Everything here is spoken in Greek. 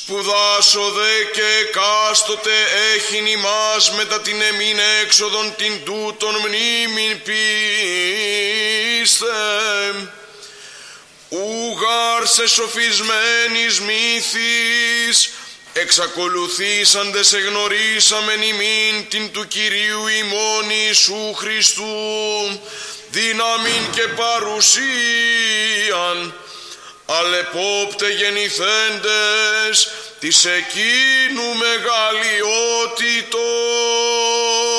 Σπουδάσω δε και εκάστοτε έχειν ημάς μετά την εμήν έξοδον την τούτον μνήμην πείστε. Ουγάρ σε σοφισμένης μύθης εξακολουθήσαντες εγνωρίσαμεν ημίν την του Κυρίου ημών Ιησού Χριστού δύναμιν και παρουσίαν, αλεπόπτε γεννηθέντες της εκείνου μεγαλειότητος.